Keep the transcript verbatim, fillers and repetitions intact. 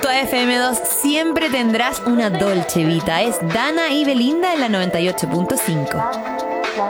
junto a F M dos siempre tendrás una Dolce Vita. Es Dana y Belinda en la noventa y ocho punto cinco.